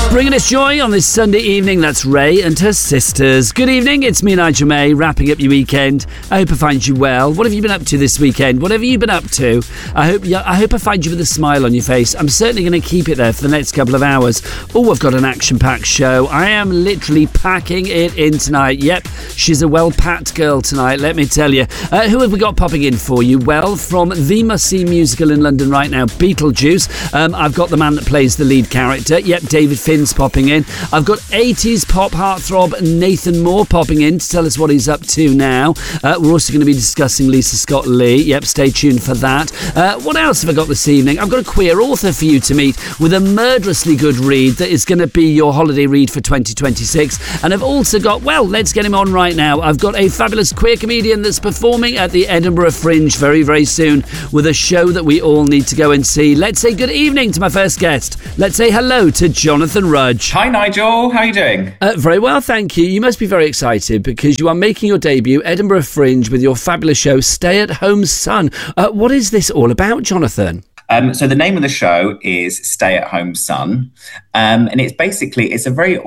Bringing us joy on this Sunday evening, that's Ray and her sisters. Good evening, it's me, Nigel May, wrapping up your weekend. I hope I find you well. What have you been up to this weekend? Whatever you've been up to, I hope I find you with a smile on your face. I'm certainly going to keep it there for the next couple of hours. Oh, I've got an action-packed show. I am literally packing it in tonight. Yep, she's a well-packed girl tonight, let me tell you. Who have we got popping in for you? Well, from the must-see musical in London right now, Beetlejuice. I've got the man that plays the lead character. Yep, David Finn's popping in. I've got 80s pop heartthrob Nathan Moore popping in to tell us what he's up to now. We're also going to be discussing Lisa Scott Lee. Yep, stay tuned for that. What else have I got this evening? I've got a queer author for you to meet with a murderously good read that is going to be your holiday read for 2026. And I've also got, well, let's get him on right now. I've got a fabulous queer comedian that's performing at the Edinburgh Fringe very, very soon with a show that we all need to go and see. Let's say good evening to my first guest. Let's say hello to Jonathan Rudge. Hi Nigel, how are you doing? Very well, thank you. You must be very excited because you are making your debut Edinburgh Fringe with your fabulous show Stay at Home Son. What is this all about, Jonathan? So the name of the show is Stay at Home Son, and it's a very